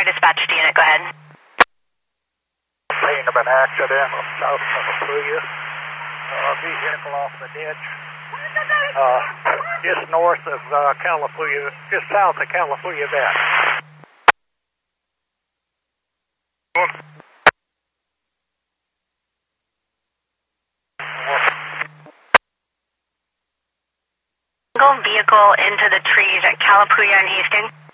dispatch to unit. Go ahead. Scene of an accident on South Calapooya. Vehicle off the ditch. Just north of Calapooya, just south of Calapooya Vet. Single vehicle into the trees at Calapooya and Hastings.